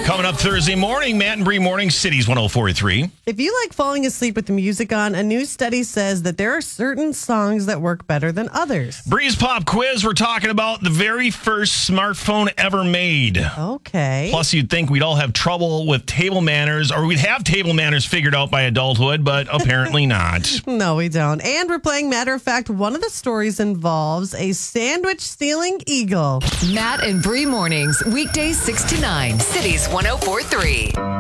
Coming up Thursday morning, Matt and Bree Morning, Cities 104.3. If you like falling asleep with the music on, a new study says that there are certain songs that work better than others. Bree's Pop Quiz, we're talking about the very first smartphone ever made. Okay. Plus, you'd think we'd all have trouble with table manners, or we'd have table manners figured out by adulthood, but apparently not. No, we don't. And we're playing Matter of Fact. One of the stories involves a sandwich-stealing eagle. Matt and Bree Mornings, weekdays 6 to 9, Cities 104.3.